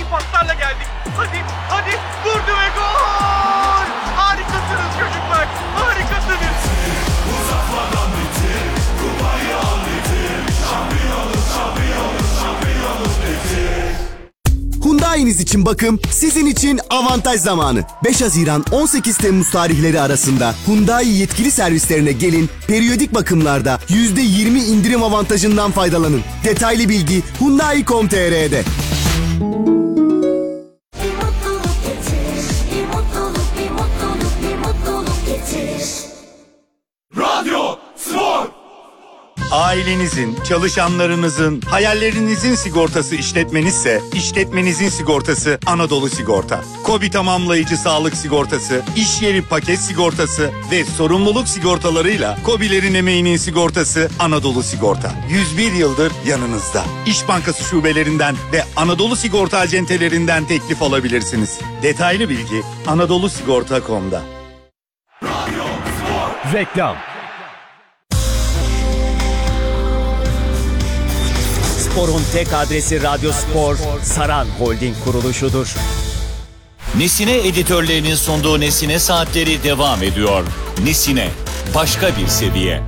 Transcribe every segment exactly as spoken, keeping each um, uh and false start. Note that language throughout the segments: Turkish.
paslarla geldik. Hadi, hadi, vurdu ve gol! Harikasınız çocuklar, harikasınız. Uzatmadan bitir, kupayı al bitir. Şampiyonuz, şampiyonuz, şampiyonuz bitir. Hyundai'niz için bakım, sizin için avantaj zamanı. beş Haziran on sekiz Temmuz tarihleri arasında Hyundai yetkili servislerine gelin, periyodik bakımlarda yüzde yirmi indirim avantajından faydalanın. Detaylı bilgi hyundai nokta com nokta tr'de. Radyo Spor. Ailenizin, çalışanlarınızın, hayallerinizin sigortası işletmenizse, işletmenizin sigortası Anadolu Sigorta. KOBİ tamamlayıcı sağlık sigortası, iş yeri paket sigortası ve sorumluluk sigortalarıyla KOBİ'lerin emeğinin sigortası Anadolu Sigorta. yüz bir yıldır yanınızda. İş Bankası şubelerinden ve Anadolu Sigorta acentelerinden teklif alabilirsiniz. Detaylı bilgi anadolu sigorta nokta com'da. Reklam. Spor'un tek adresi Radyo Spor, Saran Holding kuruluşudur. Nesine editörlerinin sunduğu Nesine Saatleri devam ediyor. Nesine, başka bir seviye.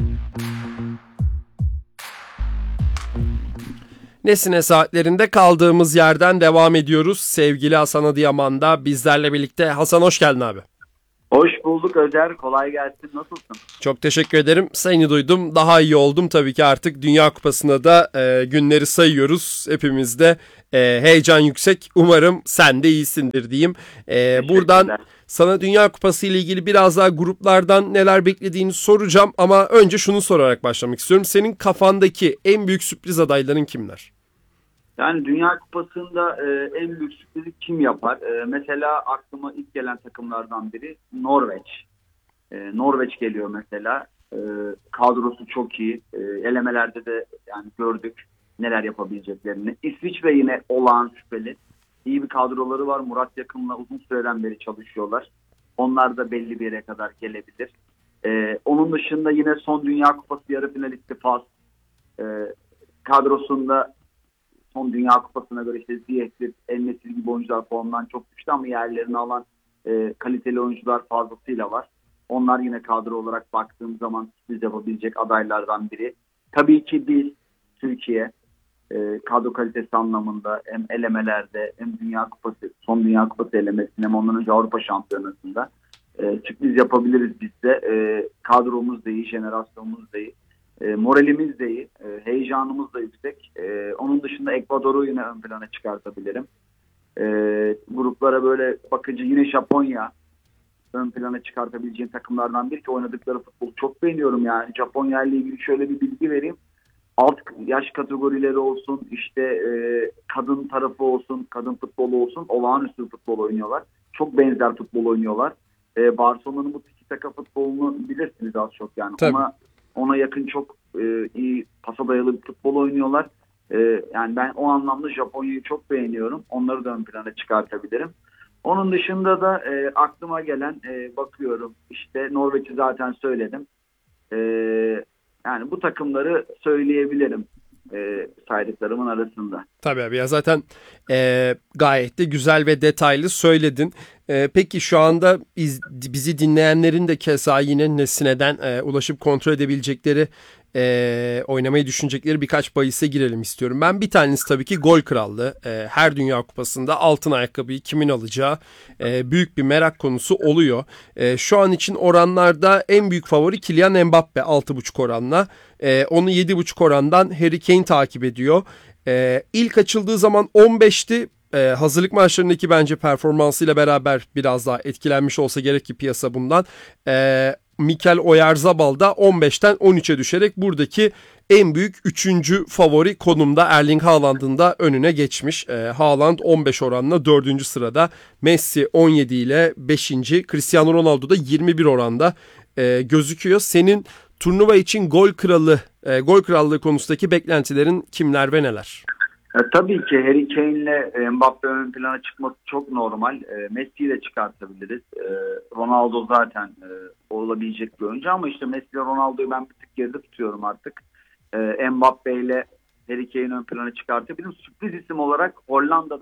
Nesine saatlerinde kaldığımız yerden devam ediyoruz. Sevgili Hasan Adıyaman da bizlerle birlikte. Hasan, hoş geldin abi. Hoş bulduk Özer. Kolay gelsin. Nasılsın? Çok teşekkür ederim. Seni duydum. Daha iyi oldum tabii ki artık. Dünya Kupası'na da e, günleri sayıyoruz. Hepimiz de e, heyecan yüksek. Umarım sen de iyisindir diyeyim. E, buradan sana Dünya Kupası ile ilgili biraz daha gruplardan neler beklediğini soracağım. Ama önce şunu sorarak başlamak istiyorum. Senin kafandaki en büyük sürpriz adayların kimler? Yani Dünya Kupası'nda e, en büyük sürprizi kim yapar? E, mesela aklıma ilk gelen takımlardan biri Norveç. E, Norveç geliyor mesela. E, kadrosu çok iyi. E, elemelerde de yani gördük neler yapabileceklerini. İsviçre yine olağan şüpheli. İyi bir kadroları var. Murat Yakın'la uzun süreden beri çalışıyorlar. Onlar da belli bir yere kadar gelebilir. E, onun dışında yine son Dünya Kupası yarı finalisti Fas. E, kadrosunda son Dünya Kupası'na göre işte Ziyech'tir, En-Nesyri gibi oyuncular formdan çok düştü ama yerlerini alan e, kaliteli oyuncular fazlasıyla var. Onlar yine kadro olarak baktığım zaman sürpriz yapabilecek adaylardan biri. Tabii ki biz Türkiye e, kadro kalitesi anlamında hem elemelerde hem Dünya Kupası, son Dünya Kupası elemesinde hem ondan önce Avrupa Şampiyonası'nda e, sürpriz yapabiliriz biz de. E, kadromuz da iyi, jenerasyonumuz da iyi. E, moralimiz de iyi, e, heyecanımız da yüksek. E, onun dışında Ekvador'u yine ön plana çıkartabilirim. E, gruplara böyle bakınca yine Japonya ön plana çıkartabileceğim takımlardan biri ki oynadıkları futbolu çok beğeniyorum yani. Japonya ile ilgili şöyle bir bilgi vereyim. Alt yaş kategorileri olsun, işte e, kadın tarafı olsun, kadın futbolu olsun, olağanüstü futbol oynuyorlar. Çok benzer futbol oynuyorlar. E, Barcelona'nın bu tiki taka futbolunu bilirsiniz az çok yani. Tabii. Ona Ona yakın çok e, iyi pasa dayalı bir futbol oynuyorlar. E, yani ben o anlamda Japonya'yı çok beğeniyorum. Onları da ön plana çıkartabilirim. Onun dışında da e, aklıma gelen e, bakıyorum işte Norveç'i zaten söyledim. E, yani bu takımları söyleyebilirim e, saydıklarımın arasında. Tabii abi ya zaten e, gayet de güzel ve detaylı söyledin. E, peki şu anda biz, bizi dinleyenlerin de keza yine Nesine'den e, ulaşıp kontrol edebilecekleri, e, oynamayı düşünecekleri birkaç bahise girelim istiyorum. Ben bir tanesi tabii ki gol krallığı. E, her Dünya Kupası'nda altın ayakkabıyı kimin alacağı e, büyük bir merak konusu oluyor. E, şu an için oranlarda en büyük favori Kylian Mbappe altı buçuk oranla. E, onu yedi buçuk orandan Harry Kane takip ediyor. E, ilk açıldığı zaman on beşti. Ee, hazırlık maçlarındaki bence performansıyla beraber biraz daha etkilenmiş olsa gerek ki piyasa bundan. Ee, Mikel Oyarzabal da on beşten on üçe düşerek buradaki en büyük üçüncü favori konumda. Erling Haaland'ın da önüne geçmiş. Ee, Haaland on beş oranla dördüncü sırada. Messi on yedi ile beşinci. Cristiano Ronaldo da yirmi bir oranda e, gözüküyor. Senin turnuva için gol kralı, e, gol krallığı konusundaki beklentilerin kimler ve neler? E, tabii ki Harry Kane ile Mbappe ön plana çıkması çok normal. E, Messi'yi de çıkartabiliriz. E, Ronaldo zaten e, olabilecek bir oyuncu ama işte Messi ile Ronaldo'yu ben bir tık geride tutuyorum artık. E, Mbappe ile Harry Kane'i ön plana çıkartabilirim. Sürpriz isim olarak Hollanda'dan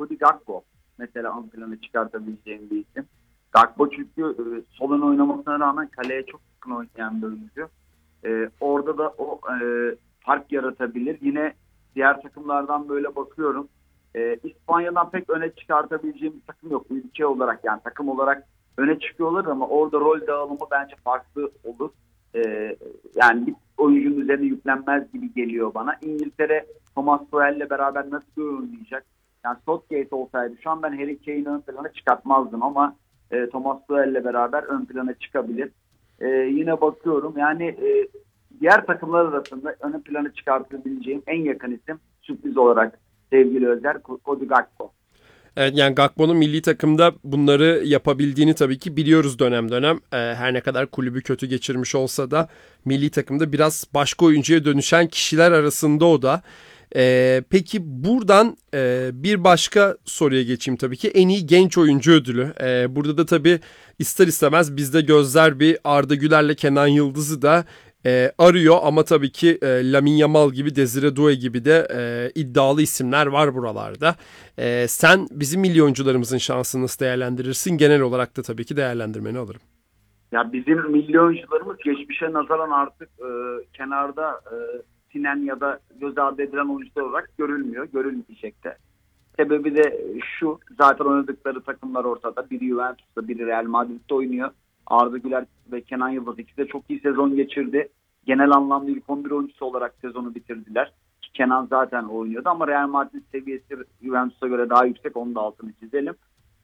Cody Gakpo mesela ön plana çıkartabileceğim bir isim. Gakpo çünkü e, sol ön oynamasına rağmen kaleye çok yakın oynayan bir oyuncu. E, orada da o e, fark yaratabilir. Yine diğer takımlardan böyle bakıyorum. E, İspanya'dan pek öne çıkartabileceğim bir takım yok. Ülke olarak yani takım olarak öne çıkıyorlar ama orada rol dağılımı bence farklı olur. E, yani bir oyuncunun üzerine yüklenmez gibi geliyor bana. İngiltere Thomas Tuchel'le beraber nasıl oynayacak? Yani Southgate olsaydı şu an ben Harry Kane'i ön plana çıkartmazdım ama e, Thomas Tuchel'le beraber ön plana çıkabilir. E, yine bakıyorum yani e, diğer takımlar arasında ön plana çıkartabileceğim en yakın isim sürpriz olarak sevgili Özer, Cody Gakpo. Evet, yani Gakpo'nun milli takımda bunları yapabildiğini tabii ki biliyoruz dönem dönem. Ee, her ne kadar kulübü kötü geçirmiş olsa da milli takımda biraz başka oyuncuya dönüşen kişiler arasında o da. Ee, peki buradan e, bir başka soruya geçeyim tabii ki. En iyi genç oyuncu ödülü. Ee, burada da tabii ister istemez bizde gözler bir Arda Güler'le Kenan Yıldız'ı da e, arıyor. Ama tabii ki e, Lamine Yamal gibi, Desire Doué gibi de e, iddialı isimler var buralarda. E, sen bizim milli oyuncularımızın şansını nasıl değerlendirirsin? Genel olarak da tabii ki değerlendirmeni alırım. Ya bizim milli oyuncularımız geçmişe nazaran artık e, kenarda e, sinen ya da göz ardı edilen oyuncular olarak görülmüyor, görülmeyecek de. Sebebi de şu, zaten oynadıkları takımlar ortada. Biri Juventus'ta, biri Real Madrid'de oynuyor. Arda Güler ve Kenan Yıldız ikisi de çok iyi sezon geçirdi. Genel anlamda ilk on bir oyuncusu olarak sezonu bitirdiler. Kenan zaten oynuyordu ama Real Madrid seviyesi Juventus'a göre daha yüksek, onu da altını çizelim.